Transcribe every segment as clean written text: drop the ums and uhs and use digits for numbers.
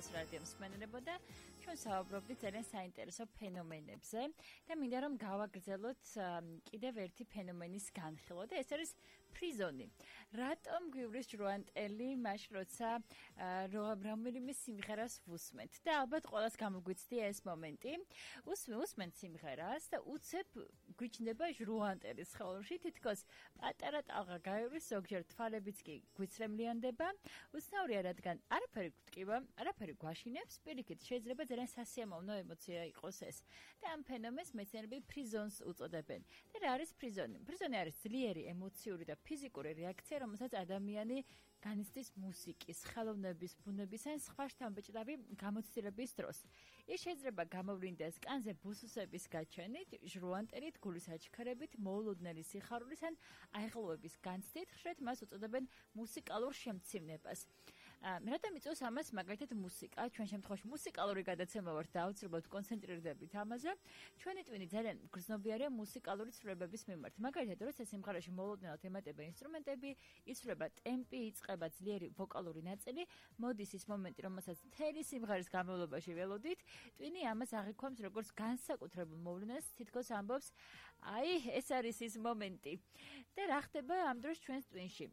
ხას რადიო მსმენელებო და ჩვენ საუბრობდით ძალიან საინტერესო ფენომენებზე და მინდა რომ გავაგრძელოთ კიდევ ერთი ფენომენის განხილვა და ეს არის ფრიზონი. რატომ გვივლის ჟრუანტელი მაშ როცა რომელიმე სიმღერას ვუსმენთ და ალბათ ყველას გამოგვიცდია ეს მომენტი. უსმენთ სიმღერას და უცებ გვიჩნდება ჟრუანტელი სხეულში თითქოს პატარა ტალღა გაივლის ზოგჯერ თვალებიც კი გვიცრემლიანდება. უცნაურია რადგან არაფერი გვტკივა, არაფერი გვაშინებს, პირიქით შეიძლება ძალიან სასიამოვნო ემოცია იყოს ეს. და ამ ფენომენს მეცნიერები ფრიზონს უწოდებენ. და რა არის ფრიზონი? ფრიზონი არის ძლიერი ემოციური და ფიზიკური რეაქცია, რომელსაც ადამიანი განიცდის მუსიკის, ხელოვნების, ბუნების ან სხვა შთამბეჭდავი გამოცდილების დროს. ის შეიძლება გამოვლინდეს კანზე ბუსუსების გაჩენით, ჟრუანტელით, გულის აჩქარებით, მოულოდნელი სიხარულის ან აიღლოების განცდით, ხშირად მას უწოდებენ მუსიკალურ შემცირნებას. რატომ იწვევს ამას მაგალითად მუსიკა? ჩვენ შემთხვევაში მუსიკალური გადაცემა ვართ და აუცილებლად კონცენტრირდებით ამაზე. ჩვენი ტვინი ძალიან გრძნობიარია მუსიკალური ცვლილებების მიმართ. მაგალითად, როცა სიმღერაში მოულოდნელად ემატება ინსტრუმენტები, იცვლება ტემპი, იწყება ძლიერი ვოკალური ნაწილი, მოდის ის მომენტი, რომელსაც მთელი სიმღერის განმავლობაში ველოდით, ტვინი ამას აღიქვამს როგორც განსაკუთრებულ მოვლენას, თითქოს ამბობს, აი, ეს არის ის მომენტი. და რა ხდება ამ დროს ჩვენს ტვინში?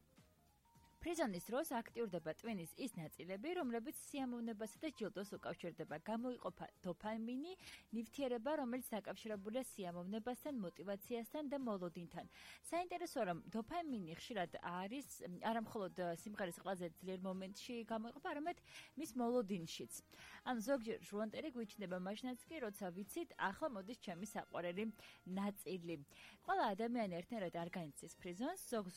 ფრიზონის დროს აქტიურდება ტვინის ის ნაწილები, რომლებიც სიამოვნებასა და ჯილდოს უკავშირდება. გამოიყოფა დოფამინი, ნივთიერება, რომელიც დაკავშირებულია სიამოვნებასთან, мотивაციასთან და მოლოდინთან. საინტერესოა, რომ დოფამინი ხშირად არის არა მხოლოდ სიმღერის ყველაზე ძლიერ მომენტში გამოიყოფა, არამედ მის მოლოდინშიც. ანუ ზოგჯერ ჟრუანტელი გვიჩნდება მაშინაც კი, როცა ვიცით, ახლა მოდის ჩემი საყვარელი ნაწილი. ყველა ადამიანი ერთნაირად არ განიცდის ფრიზონს, ზოგის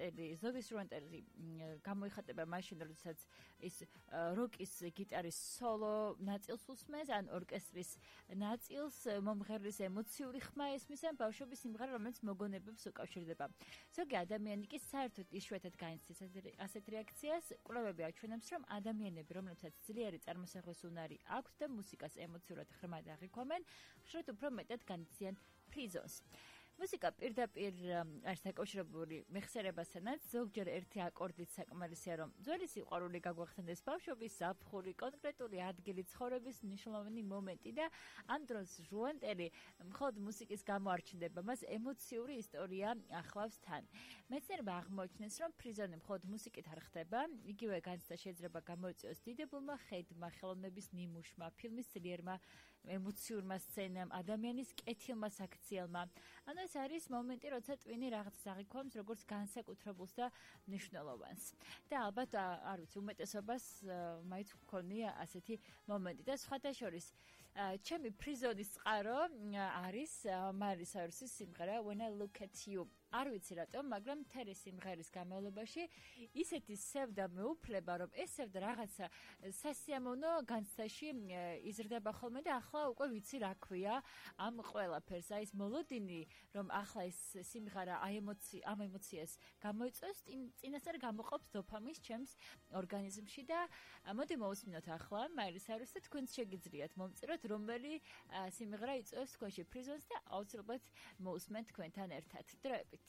ჟრუანტელი გამოიხატება მაშინ, როდესაც ის როკის გიტარის სოლო ნაწილს უსმენს, ან ორკესტრის ნაწილს, მომღერლის ემოციური ხმა ესმის, ან ბავშვობის სიმღერა, რომელიც მოგონებებს უკავშირდება. ზოგი ადამიანი კი საერთოდ იშვიათად განიცდის ასეთ რეაქციას. კვლევები აჩვენებს, რომ ადამიანები, რომლებსაც ძლიერი წარმოსახვის უნარი აქვთ და მუსიკას ემოციურად ღრმად აღიქვამენ, ხშირად უფრო მეტად განიცდიან ფრიზონს. მუსიკა პირდაპირ არის დაკავშირებული მეხსიერებასთანაც, ზოგჯერ ერთი აკორდით საკმარისია, რომ ძველი სიყვარული გაგვახსენდეს, ბავშვობის ზაფხული, კონკრეტული ადგილი, ცხოვრების მნიშვნელოვანი მომენტი და ამ დროს ჟრუანტელი მხოლოდ მუსიკის გამო არ ჩნდება, მას ემოციური ისტორია ახლავს თან. მეცნიერებმა აღმოაჩინეს, რომ ფრიზონი მხოლოდ მუსიკით არ ხდება, იგივე განცდა შეიძლება გამოიწვიოს დიდებულმა ხედმა, ხელოვნების ნიმუშმა, ფილმის ძლიერმა ემოციურმა სცენამ, ადამიანის კეთილმა საქციელმა. ანუ ეს არის მომენტი, როცა ტვინი რაღაცას აღიქვამს, როგორც განსაკუთრებულს და მნიშვნელოვანს. და ალბათ, არ ვიცი, უმეტესობას მაინც გქონია ასეთი მომენტი. და სხვათა შორის, ჩემი ფრიზონის წყარო არის მაილის საირუსის სიმღერა When I Look at You. არ ვიცი რატომ, მაგრამ მთელი სიმღერის განმავლობაში ისეთი სევდა მეუფლება, რომ ეს სევდა რაღაცა სასიამოვნო განცდაში იზრდება ხოლმე და ახლა უკვე ვიცი რა ქვია ამ ყველაფერს. აი ეს მოლოდინი, რომ ახლა ეს სიმღერა ამ ემოციას გამოიწვევს, წინასწარ გამოყოფს დოფამინს ჩემს ორგანიზმში და მოდი მოусმინოთ ახლა მაილის საირუსს და თქვენც შეგიძლიათ მომწეროთ, რომელი სიმღერა იწვევს თქვენში ფრიზონს და აუცილებლად მოусმენთ თქვენთან ერთად. დროებით.